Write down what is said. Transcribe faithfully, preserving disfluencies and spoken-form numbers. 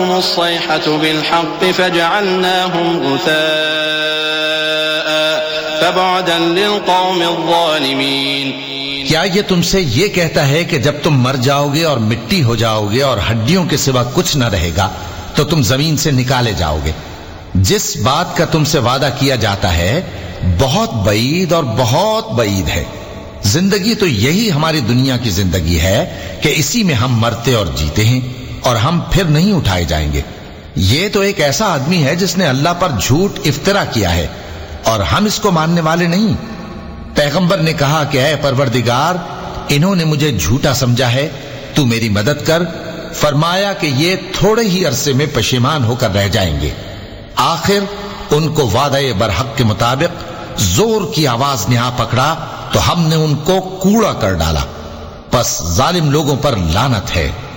क्या ये तुमसे ये कहता है कि जब तुम मर जाओगे और मिट्टी हो जाओगे और हड्डियों के सिवा कुछ न रहेगा तो तुम जमीन से निकाले जाओगे? जिस बात का तुमसे वादा किया जाता है बहुत बईद और बहुत बईद है। जिंदगी तो यही हमारी दुनिया की जिंदगी है कि इसी में हम मरते और जीते हैं और हम फिर नहीं उठाए जाएंगे। ये तो एक ऐसा आदमी है जिसने अल्लाह पर झूठ इफ्तरा किया है और हम इसको मानने वाले नहीं। पैगंबर ने कहा कि ऐ परवरदिगार, इन्होंने मुझे झूठा समझा है, तू मेरी मदद कर। फरमाया कि ये थोड़े ही अरसे में पशेमान होकर रह जाएंगे। आखिर उनको वादे बरहक के मुताबिक जोर की आवाज ने आ पकड़ा तो हमने उनको कूड़ा कर डाला। बस जालिम लोगों पर लानत है।